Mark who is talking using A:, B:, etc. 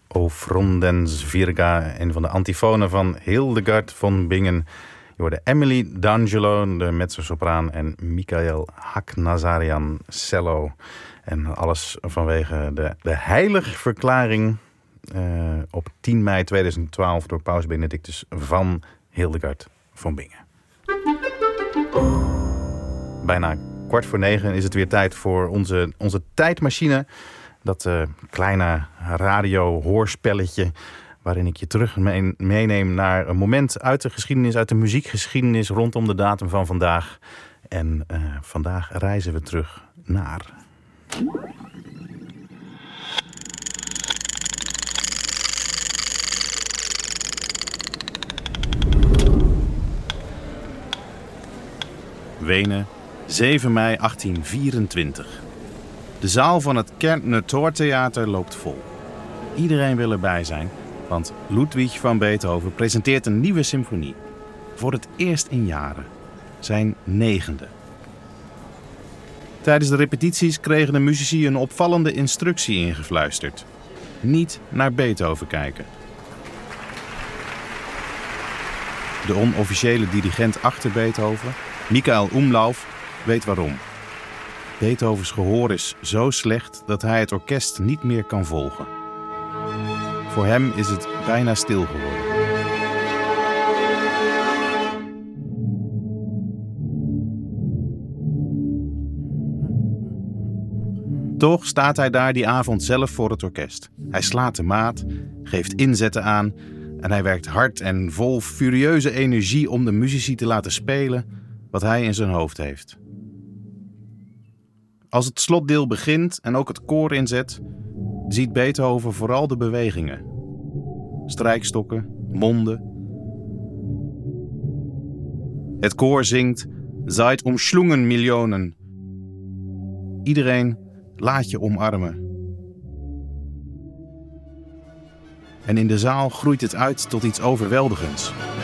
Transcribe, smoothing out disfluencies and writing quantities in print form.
A: O Frondens Virga, een van de antifonen van Hildegard von Bingen. Je hoorde Emily D'Angelo, de mezzosopraan, en Michael Haknazarian, cello. En alles vanwege de heiligverklaring op 10 mei 2012 door Paus Benedictus van Hildegard von Bingen. Bijna 8:45 is het weer tijd voor onze tijdmachine. Dat kleine radio-hoorspelletje waarin ik je terug meeneem naar een moment uit de geschiedenis, uit de muziekgeschiedenis rondom de datum van vandaag. En vandaag reizen we terug naar... Wenen, 7 mei 1824. De zaal van het Kärntner Tortheater loopt vol. Iedereen wil erbij zijn, want Ludwig van Beethoven presenteert een nieuwe symfonie. Voor het eerst in jaren. Zijn 9e. Tijdens de repetities kregen de muzici een opvallende instructie ingefluisterd. Niet naar Beethoven kijken. De onofficiële dirigent achter Beethoven, Michael Umlauf, weet waarom. Beethovens gehoor is zo slecht dat hij het orkest niet meer kan volgen. Voor hem is het bijna stil geworden. Toch staat hij daar die avond zelf voor het orkest. Hij slaat de maat, geeft inzetten aan en hij werkt hard en vol furieuze energie om de muzici te laten spelen wat hij in zijn hoofd heeft. Als het slotdeel begint en ook het koor inzet, ziet Beethoven vooral de bewegingen. Strijkstokken, monden. Het koor zingt Seid umschlungen Millionen. Iedereen laat je omarmen. En in de zaal groeit het uit tot iets overweldigends.